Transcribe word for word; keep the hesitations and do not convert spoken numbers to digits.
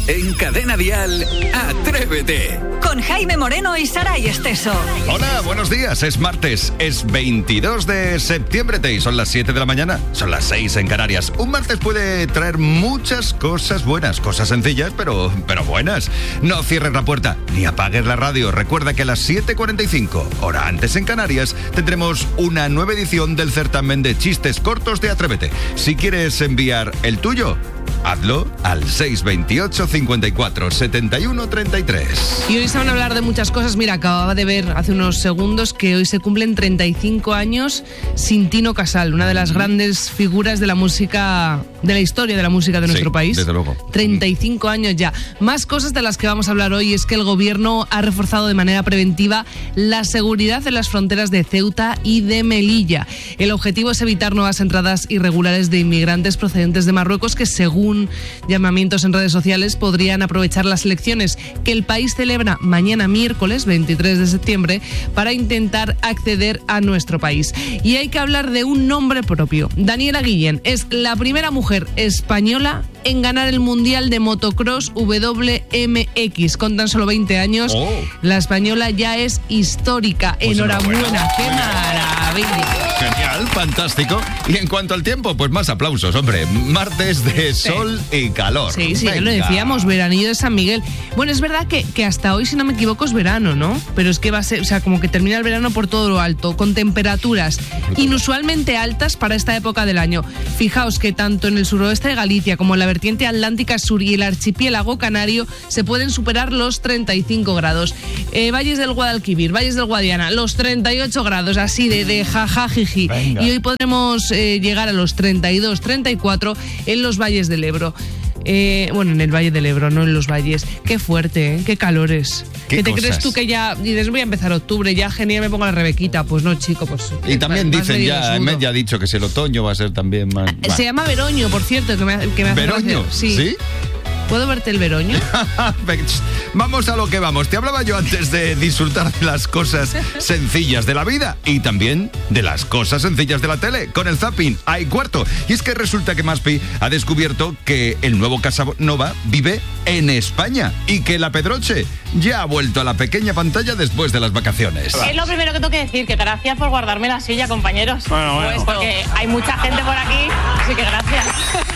En Cadena Dial, Atrévete. Con Jaime Moreno y Saray Esteso. Hola, buenos días. Es martes, es veintidós de septiembre y son las siete de la mañana. Son las seis en Canarias. Un martes puede traer muchas cosas buenas, cosas sencillas, pero, pero buenas. No cierres la puerta ni apagues la radio. Recuerda que a las siete cuarenta y cinco, hora antes en Canarias, tendremos una nueva edición del certamen de chistes cortos de Atrévete. Si quieres enviar el tuyo, hazlo al seis veintiocho, cincuenta y cuatro, setenta y uno, treinta y tres. Y hoy se van a hablar de muchas cosas. Mira, acababa de ver hace unos segundos que hoy se cumplen treinta y cinco años sin Tino Casal, una de las grandes figuras de la música, de la historia de la música de nuestro Sí, país. desde luego. treinta y cinco años ya. Más cosas de las que vamos a hablar hoy es que el gobierno ha reforzado de manera preventiva la seguridad en las fronteras de Ceuta y de Melilla. El objetivo es evitar nuevas entradas irregulares de inmigrantes procedentes de Marruecos que, según llamamientos en redes sociales, podrían aprovechar las elecciones que el país celebra mañana miércoles veintitrés de septiembre para intentar acceder a nuestro país. Y hay que hablar de un nombre propio. Daniela Guillén es la primera mujer española en ganar el Mundial de Motocross W M X. Con tan solo veinte años, Oh. la española ya es histórica. Pues Enhorabuena, enhorabuena. qué maravilla. Genial, fantástico. Y en cuanto al tiempo, pues más aplausos, hombre. Martes de Sí. sol y calor. Sí, sí, ya lo Venga. decíamos, veranillo de San Miguel. Bueno, es verdad que, que hasta hoy, si no me equivoco, es verano, ¿no? Pero es que va a ser, o sea, como que termina el verano por todo lo alto, con temperaturas inusualmente altas para esta época del año. Fijaos que tanto en el suroeste de Galicia como en la vertiente atlántica sur y el archipiélago canario se pueden superar los treinta y cinco grados. Eh, valles del Guadalquivir, Valles del Guadiana, los treinta y ocho grados, así de, de jajajiji. Venga. Y hoy podremos eh, llegar a los treinta y dos, treinta y cuatro en los valles del Ebro. Eh, bueno, en el Valle del Ebro, no en los valles. Qué fuerte, ¿eh? Qué calores. ¿Qué ¿Qué te cosas? crees tú que ya dices, voy a empezar octubre, ya genial, me pongo la rebequita? Pues no, chico, pues... Y también más dicen medio ya, desnudo. Med ya ha dicho que si el otoño va a ser también más... Eh, Se llama Veroño, por cierto, que me, que me hace ¿Veroño? gracia. Sí. ¿Sí? ¿Puedo verte el Veroño? Vamos a lo que vamos. Te hablaba yo antes de disfrutar de las cosas sencillas de la vida y también de las cosas sencillas de la tele. Con el zapping hay cuarto. Y es que resulta que Maspi ha descubierto que el nuevo Casanova vive en España y que la Pedroche ya ha vuelto a la pequeña pantalla después de las vacaciones. Es lo primero que tengo que decir, que gracias por guardarme la silla, compañeros. Bueno, bueno. Pues porque hay mucha gente por aquí, así que gracias.